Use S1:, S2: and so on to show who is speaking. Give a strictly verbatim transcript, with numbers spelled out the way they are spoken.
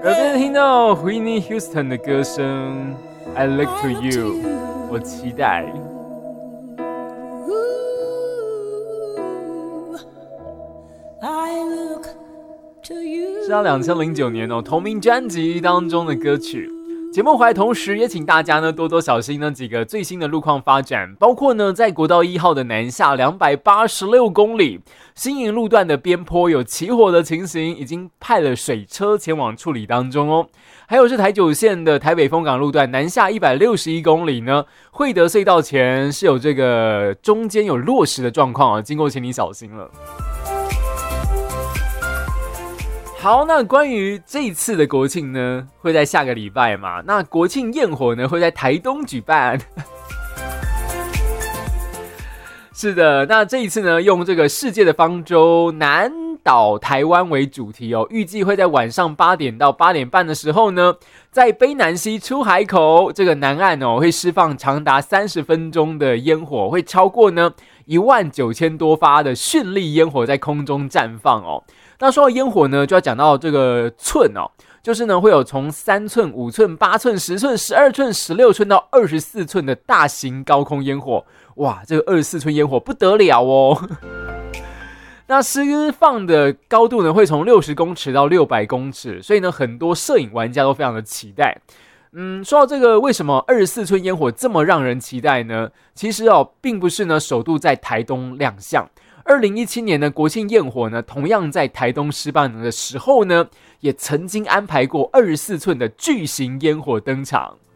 S1: 耳边听到 Whitney Houston 的歌声 I look to you， 我期待。是他两千零九年哦同名专辑当中的歌曲。节目回来同时也请大家呢多多小心呢几个最新的路况发展，包括呢在国道一号的南下两百八十六公里新营路段的边坡有起火的情形，已经派了水车前往处理当中哦。还有是台九线的台北丰港路段南下一百六十一公里呢，惠德隧道前是有这个中间有落石的状况啊，经过请你小心了。好，那关于这一次的国庆呢，会在下个礼拜嘛？那国庆焰火呢，会在台东举办。是的，那这一次呢，用这个世界的方舟南岛台湾为主题哦，预计会在晚上八点到八点半的时候呢，在卑南溪出海口这个南岸哦，会释放长达三十分钟的烟火，会超过呢一万九千多发的绚丽烟火在空中绽放哦。那说到烟火呢，就要讲到这个寸哦，就是呢会有从三寸、五寸、八寸、十寸、十二寸、十六寸到二十四寸的大型高空烟火。哇，这个二十四寸烟火不得了哦！那释放的高度呢，会从六十公尺到六百公尺，所以呢，很多摄影玩家都非常的期待。嗯，说到这个，为什么二十四寸烟火这么让人期待呢？其实哦，并不是呢首度在台东亮相。二零一七年的国庆焰火呢，同样在台东施办的时候呢，也曾经安排过二十四寸的巨型烟火登场。